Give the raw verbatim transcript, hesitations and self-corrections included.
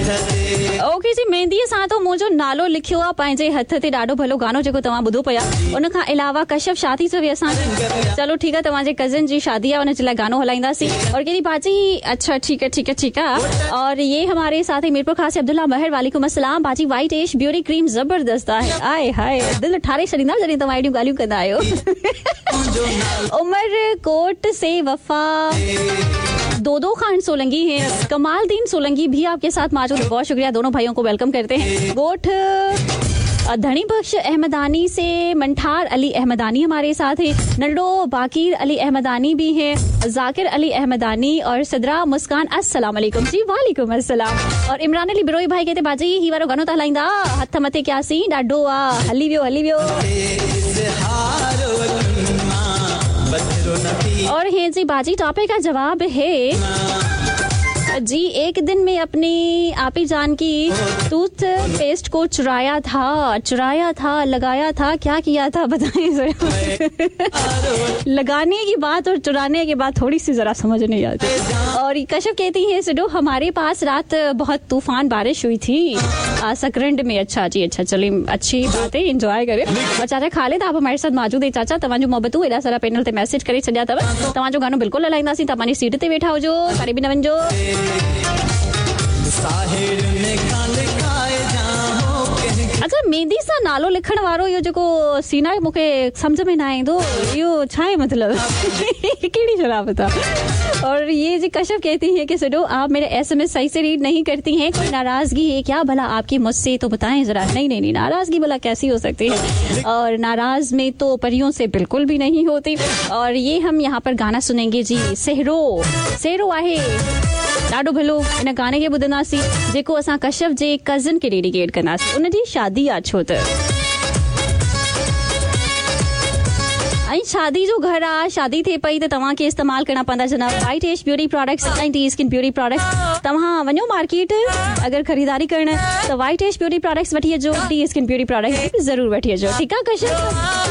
Okay जी, मेहंदीअ सां तो मुंहिंजो नालो लिखियो आहे पंहिंजे हथ ते। ॾाढो भलो गानो जेको तव्हां ॿुधो पिया। उन खां अलावा कश्यप शादी चवे असांखे। चलो ठीक है, तव्हांजे कज़न जी शादी आहे, उनजे लाइ गानो हलाईंदासीं। और कहिड़ी बाजी? अच्छा ठीक है ठीक है ठीक है। और ये हमारे साथ ही मीरपुर खास अब्दुल्ला महर, वालेकुम अस्सलाम। बाजी वाइट एश ब्यूटी क्रीम जबरदस्त आहे। आए हाय, दिल ठारे छॾींदा जॾहिं तव्हां एॾियूं ॻाल्हियूं कंदा आहियो। उमर कोट से वफा दो-दो खान सोलंगी हैं, कमालदीन सोलंगी भी आपके साथ मौजूद। बहुत शुक्रिया, दोनों भाइयों को वेलकम करते हैं। गोठ धनी बख्श अहमदानी से मंठार अली अहमदानी हमारे साथ है। नल्डो बाकिर अली अहमदानी भी हैं, जाकिर अली अहमदानी और सदरा मुस्कान। अस्सलाम वालेकुम जी। वालेकुम अस्सलाम। और इमरान अली बिरोई भाई कहते बाजी ही वारो गानो तहलाईंदा हथ मथे क्या सी ॾाढो आ, हली वियो हली वियो। और है जी बाजी, टॉपिक का जवाब है जी, एक दिन में अपनी आपी जान की टूथ पेस्ट को चुराया था चुराया था लगाया था, क्या किया था बताएं जरा। लगाने की बात और चुराने की बात थोड़ी सी जरा समझ नहीं आती। और कश्यप कहती है सिडो, हमारे पास रात बहुत तूफान बारिश हुई थी सकरंड में। अच्छा जी अच्छा, चलिए अच्छी बात है, एंजॉय करें। और चाचा खालिद आप हमारे साथ मौजूद है। चाचा तव्हांजो मोहबतूं एॾा सारा पैनल ते मैसेज करे छॾिया अथव। तव्हांजो गानो बिल्कुलु हलाईंदासीं, तव्हां सीट ते वेठा हुजो, काॾे बि न वञिजो। अच्छा, मेहंदी सां नालो लिखण वारो इहो जेको सीन आहे, मूंखे सम्झ में न ईंदो, इहो छा आहे मतलब? कहिड़ी शराबत आहे? और ये जी कश्यप कहती है कि सिडो आप मेरे एसएमएस सही से रीड नहीं करती हैं, कोई नाराजगी है क्या भला आपकी मुझसे, तो बताएं जरा। नहीं नहीं नहीं, नाराजगी भला कैसी हो सकती है? और नाराज में तो परियों से बिल्कुल भी नहीं होती। और ये हम यहाँ पर गाना सुनेंगे जी, सहरो सहरो आहे ॾाढो भलो। इन गाने खे ॿुधंदासीं जेको असां कश्यप जे कज़न खे डेडिकेट कंदासीं। उनजी शादी आहे छो त, ऐं शादी जो घर आहे, शादी थिए पई त तव्हांखे इस्तेमाल करणा पवंदा जनाब वाइट एश beauty products, ninety skin beauty products. तव्हां वञो मार्केट अगर खरीदारी करण त वाइट एश ब्यूटी प्रोडक्ट्स वठी अचो, टी स्किन ब्यूटी प्रोडक्ट्स ज़रूर वठी अचो। ठीकु आहे कश्यप?